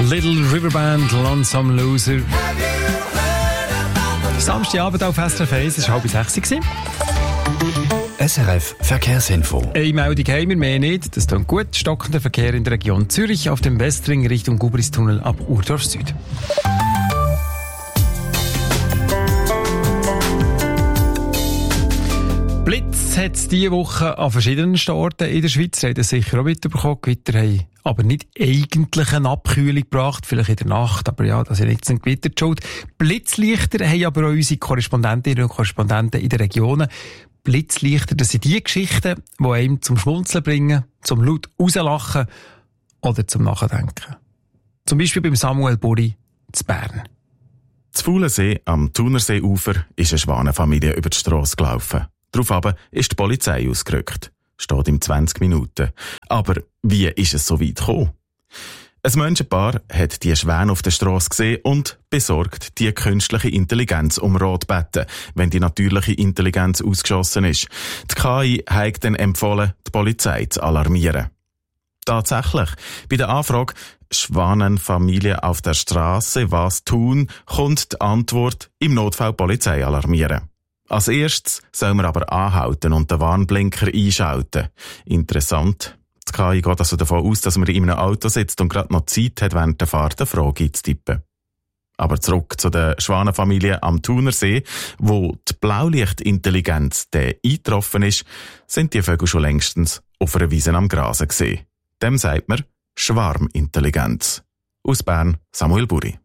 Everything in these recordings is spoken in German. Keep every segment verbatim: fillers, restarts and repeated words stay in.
Little River Band, Lonesome Loser. Samstagabend auf S R F eins, es war halb sechs. S R F Verkehrsinfo. Eine Meldung haben wir, mehr nicht. Das tut gut. Stockender Verkehr in der Region Zürich auf dem Westring Richtung Gubristunnel ab Urdorf Süd. Blitz hat es diese Woche an verschiedenen Orten in der Schweiz. Sie haben das sicher auch mitbekommen. Gewitter haben aber nicht eigentlich eine Abkühlung gebracht, vielleicht in der Nacht, aber ja, das ist nicht ein Gewitter die Schuld. Blitzlichter haben aber auch unsere Korrespondentinnen und Korrespondenten in den Regionen. Blitzlichter, das sind die Geschichten, die einem zum Schmunzeln bringen, zum laut rauslachen oder zum Nachdenken. Zum Beispiel beim Samuel Buri zu Bern. Zu Faulensee am Thunerseeufer ist eine Schwanenfamilie über die Strasse gelaufen. Daraufhin ist die Polizei ausgerückt. Steht in zwanzig Minuten. Aber wie ist es so weit gekommen? Ein Menschenpaar hat die Schwäne auf der Strasse gesehen und besorgt die künstliche Intelligenz um Rat gebeten, wenn die natürliche Intelligenz ausgeschossen ist. Die K I hat dann empfohlen, die Polizei zu alarmieren. Tatsächlich, bei der Anfrage «Schwanenfamilie auf der Straße, was tun?» kommt die Antwort «Im Notfall Polizei alarmieren». Als erstes soll man aber anhalten und den Warnblinker einschalten. Interessant. Die K I geht also davon aus, dass man in einem Auto sitzt und gerade noch Zeit hat, während der Fahrt eine Frage einzutippen. Aber zurück zu der Schwanenfamilie am Thunersee, wo die Blaulichtintelligenz der eingetroffen ist, sind die Vögel schon längstens auf einer Wiese am Grasen gesehen. Dem sagt man Schwarmintelligenz. Aus Bern, Samuel Buri.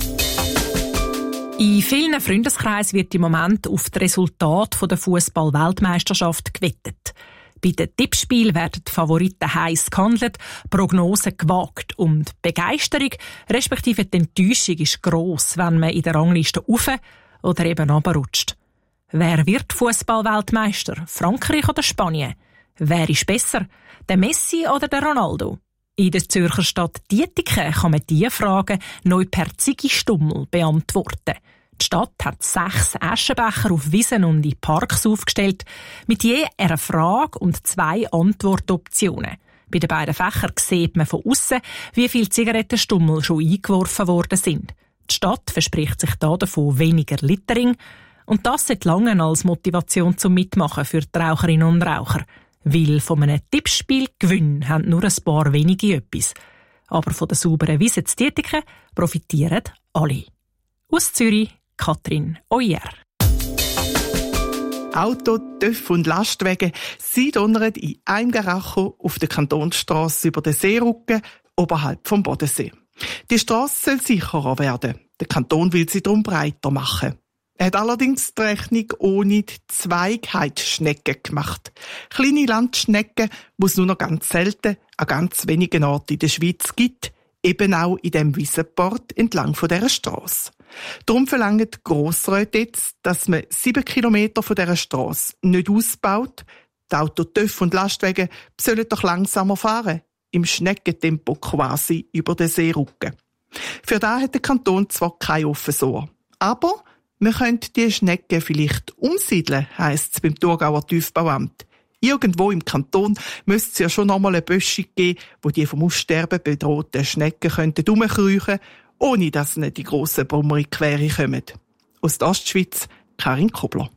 In vielen Freundeskreisen wird im Moment auf das Resultat der Fußball-Weltmeisterschaft gewettet. Bei den Tippspielen werden die Favoriten heiß gehandelt, Prognosen gewagt und die Begeisterung, respektive die Enttäuschung ist gross, wenn man in der Rangliste rauf oder eben runterrutscht. Wer wird Fußball-Weltmeister? Frankreich oder Spanien? Wer ist besser? Der Messi oder der Ronaldo? In der Zürcher Stadt Dietiken kann man diese Fragen neu per Ziggy-Stummel beantworten. Die Stadt hat sechs Aschenbecher auf Wiesen und in Parks aufgestellt, mit je einer Frage und zwei Antwortoptionen. Bei den beiden Fächern sieht man von aussen, wie viele Zigarettenstummel schon eingeworfen worden sind. Die Stadt verspricht sich da davon weniger Littering und das sollte lange als Motivation zum Mitmachen für die Raucherinnen und Raucher. Weil von einem Tippspiel Gewinn haben nur ein paar wenige etwas. Aber von der sauberen Wiese zu Dietiken profitieren alle. Aus Zürich, Katrin Oyer. Auto, Töff und Lastwagen, sie donnern in einem Garacho auf der Kantonsstrasse über den Seerücken oberhalb vom Bodensee. Die Strasse soll sicherer werden. Der Kanton will sie darum breiter machen. Er hat allerdings die Rechnung ohne die Zweigheitsschnecken gemacht. Kleine Landschnecken, die es nur noch ganz selten an ganz wenigen Orten in der Schweiz gibt, eben auch in dem Wiesenport entlang von dieser Strasse. Darum verlangen die Grossräte jetzt, dass man sieben Kilometer von dieser Strasse nicht ausbaut. Die Auto, Töff und Lastwagen sollen doch langsamer fahren, im Schneckentempo quasi über den Seerücken. Für das hat der Kanton zwar kein offenes Ohr, aber man könnte die Schnecken vielleicht umsiedeln, heisst es beim Thurgauer Tiefbauamt. Irgendwo im Kanton müsste es ja schon einmal eine Böschung geben, wo die vom Aussterben bedrohten Schnecken herumkriechen könnten, ohne dass ihnen die grossen Brummer in die Quere kommen. Aus der Ostschweiz, Karin Kobler.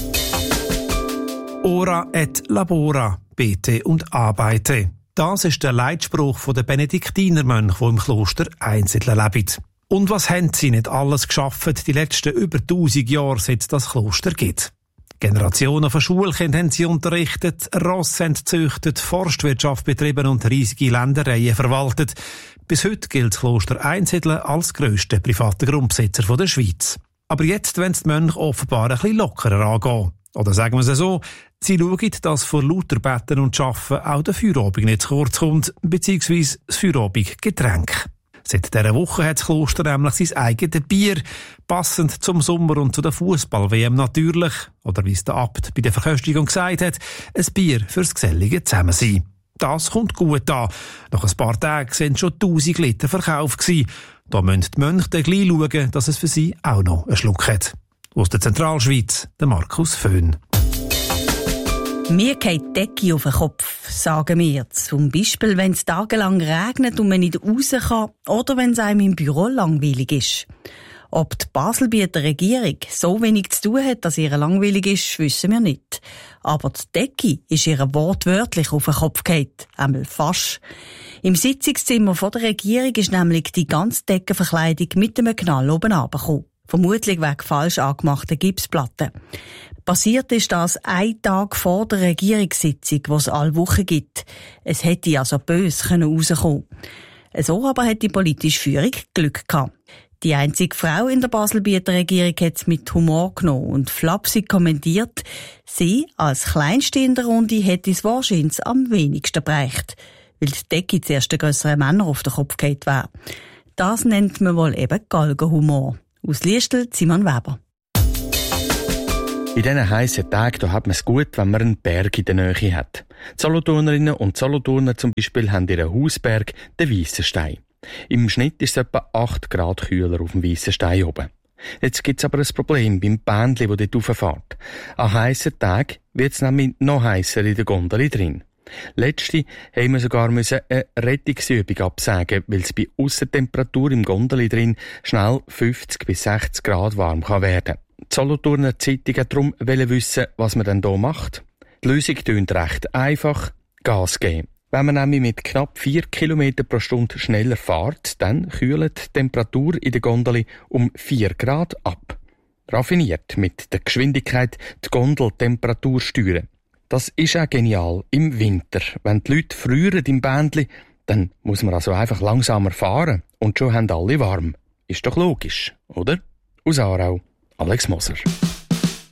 Ora et labora, bete und arbeite. Das ist der Leitspruch der Benediktinermönche, die im Kloster Einsiedeln leben. Und was haben sie nicht alles geschaffen, die letzten über tausend Jahre, seit es das Kloster gibt? Generationen von Schulkindern haben sie unterrichtet, Ross gezüchtet, Forstwirtschaft betrieben und riesige Ländereien verwaltet. Bis heute gilt das Kloster Einsiedeln als grösster privater Grundbesitzer der Schweiz. Aber jetzt wollen die Mönche offenbar ein bisschen lockerer angehen. Oder sagen wir es so, sie schauen, dass vor lauter Betten und Arbeiten auch der Feierabend nicht zu kurz kommt, beziehungsweise das Feierabendgetränk. Seit dieser Woche hat das Kloster nämlich sein eigenes Bier, passend zum Sommer und zu der Fußball-W M natürlich, oder wie es der Abt bei der Verköstigung gesagt hat, ein Bier fürs gesellige Zusammensein. Das kommt gut an. Nach ein paar Tagen sind schon tausend Liter verkauft gewesen. Da müssen die Mönche dann gleich schauen, dass es für sie auch noch einen Schluck hat. Aus der Zentralschweiz, der Markus Föhn. Mir geht die Decke auf den Kopf, sagen wir. Zum Beispiel, wenn es tagelang regnet und man nicht raus kann oder wenn es einem im Büro langweilig ist. Ob die Baselbieter Regierung so wenig zu tun hat, dass ihr langweilig ist, wissen wir nicht. Aber die Decke ist ihr wortwörtlich auf den Kopf gefallen, einmal fast. Im Sitzungszimmer der Regierung ist nämlich die ganze Deckenverkleidung mit einem Knall oben runtergekommen. Vermutlich wegen falsch angemachter Gipsplatten. Passiert ist das ein Tag vor der Regierungssitzung, die es alle Wochen gibt. Es hätte also böse rauskommen können. So aber hat die politische Führung Glück gehabt. Die einzige Frau in der Baselbieter Regierung hat es mit Humor genommen und flapsig kommentiert, sie als Kleinste in der Runde hätte es wahrscheinlich am wenigsten bereicht, weil die Decke zuerst den grösseren Männern auf den Kopf gefallen wäre. Das nennt man wohl eben Galgenhumor. Aus Liestel, Simon Weber. In diesen heissen Tagen hat man es gut, wenn man einen Berg in der Nähe hat. Die Solothurnerinnen und Solothurner zum Beispiel haben ihren Hausberg, den Weissenstein. Im Schnitt ist es etwa acht Grad kühler auf dem Weissenstein oben. Jetzt gibt es aber ein Problem beim Bändli, das dort rauffährt. An heissen Tagen wird es nämlich noch heisser in der Gondel drin. Letzte haben wir sogar eine Rettungsübung absagen, weil es bei Aussentemperatur im Gondel drin schnell fünfzig bis sechzig Grad warm kann werden. Die Solothurner Zeitung hat darum wissen, was man denn hier macht. Die Lösung tönt recht einfach: Gas geben. Wenn man nämlich mit knapp vier Kilometer pro Stunde schneller fährt, dann kühlt die Temperatur in der Gondel um vier Grad ab. Raffiniert mit der Geschwindigkeit die Gondeltemperatur steuern. Das ist auch genial im Winter. Wenn die Leute frieren im Bändli, dann muss man also einfach langsamer fahren und schon haben alle warm. Ist doch logisch, oder? Aus Aarau, Alex Moser.